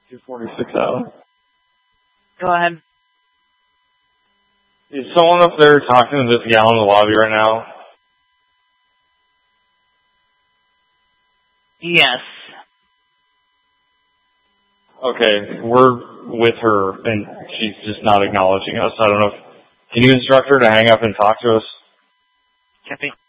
246 out. Go ahead. Is someone up there talking to this gal in the lobby right now? Yes. Okay, we're with her, and she's just not acknowledging us. I don't know. Can you instruct her to hang up and talk to us? Copy.